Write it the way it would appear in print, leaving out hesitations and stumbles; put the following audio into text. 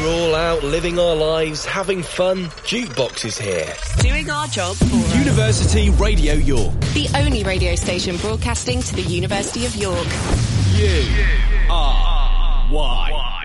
We're all out living our lives, having fun. Jukebox is here. Doing our job for us. University Radio York. The only radio station broadcasting to the University of York. U-R-Y.